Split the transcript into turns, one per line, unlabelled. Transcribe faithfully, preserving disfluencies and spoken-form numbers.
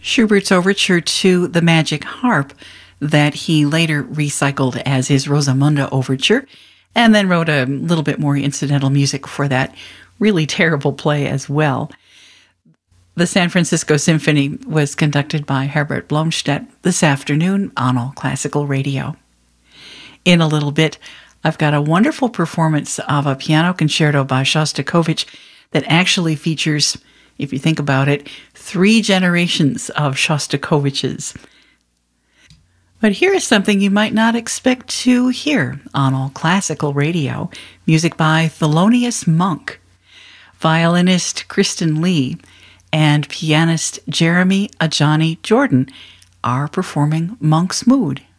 Schubert's overture to the Magic Harp that he later recycled as his Rosamunde overture, and then wrote a little bit more incidental music for that really terrible play as well. The San Francisco Symphony was conducted by Herbert Blomstedt this afternoon on All Classical Radio. In a little bit, I've got a wonderful performance of a piano concerto by Shostakovich that actually features, if you think about it, three generations of Shostakoviches. But here is something you might not expect to hear on All Classical Radio, music by Thelonious Monk. Violinist Kristen Lee and pianist Jeremy Ajani Jordan are performing Monk's Mood.